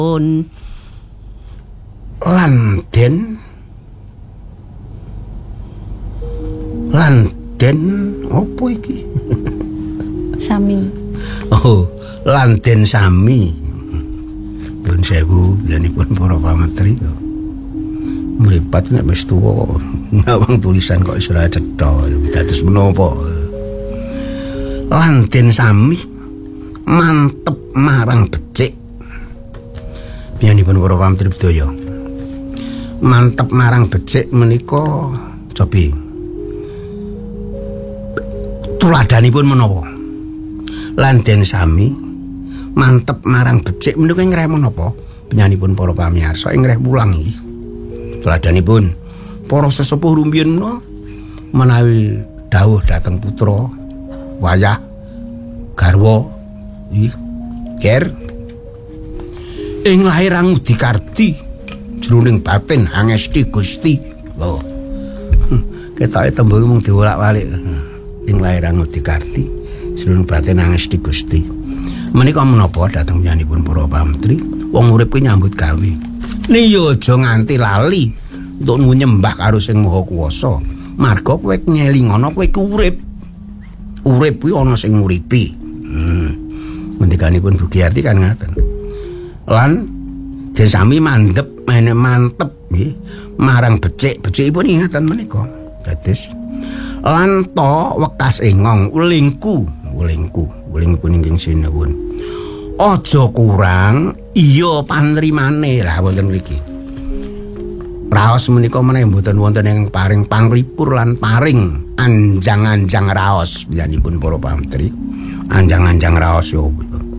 Landen opo iki? Sami. Oh, Landen sami. Nuwun sewu yanipun para pametri. Mripat nek wis tuwa ngawang tulisan kok ora cetha dados menapa. Landen sami mantep marang becik. Yanipun para pametri budaya. Mantep marang becik menika cobi tuladanipun menapa? Landen sami mantep marang becik menika ngreh menapa? Penyanipun para pamirsa ngreh pulang iki. Tuladanipun para sesepuh rumiyin menawi dawuh dhateng putra wayah garwa iki ger ing lairang Udikardi jroning batin angesti Gusti. Lho. Ketoke tembung mung diwolak-walik. Ing lairang Udikardi jroning batin angesti Gusti. Menika menapa dhateng nyanipun para pametri wong urip kuwi nyambut gawe. Niya aja nganti lali untuk nyembah karo sing Maha Kuwasa. Marga kowe ngelingono kowe urip. Urip kuwi ana sing nguripi. Mendikanipun Bugiarti kan ngaten. Lan den sami mantep nggih marang becik-becikipun ingatan menika. Dados lan to wekas engong ulingipun inggih sinuwun. Aja kurang iya panrimane lah wonten mriki. Raos menika menawi mboten wonten ing paring panglipur lan paring anjang-anjang raos biyanipun para pametri. Anjang-anjang raos yo.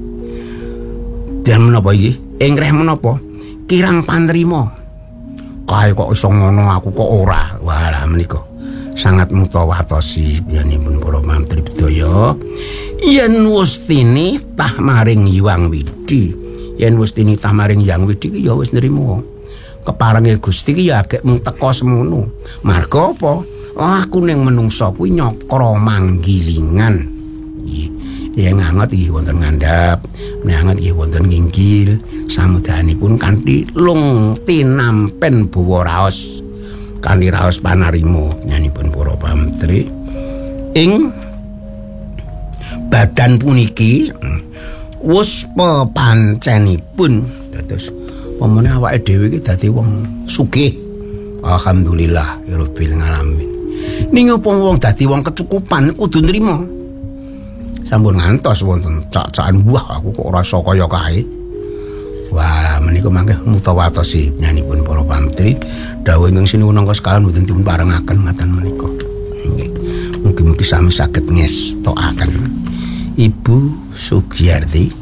Dan menapa iki? Ingreh menapa? Kirang panrima. Kae kok iso ngono aku kok ora. Wah, menika sangat mutawatosi biyanipun para pametri budaya. Yen Wustini tah maring Hyang Widi. Yen Wustini tah maring Hyang Widi ki ya wis nrimo. Keparange Gusti ki ya agek mung teka semono. Marga apa? Aku ning menungsa kuwi nyakra manggilingan. Yen ngangot iki wonten ngandhap, ngangot iki wonten nginggil, samudahanipun kanthi lung tinampen bawa raos. Kanthi raos panarima nyanipun para pametri. Ing badan puniki wus pepancenipun dados pemene awake dhewe iki dadi wong sugih. Alhamdulillah rabbil alamin. Ning apa wong dadi wong kecukupan kudu nrimo. Sampun ngantos wonten cak-cakan wah aku kok rasa kaya kae. Wah, menika mangke mutawatosi nyanipun para pametri dawuh ingkang sinuwun angka sekalian boten dipun parengaken ngaten menika. Nggih. Mugi-mugi sami saged ngestokaken Ibu Sugiarti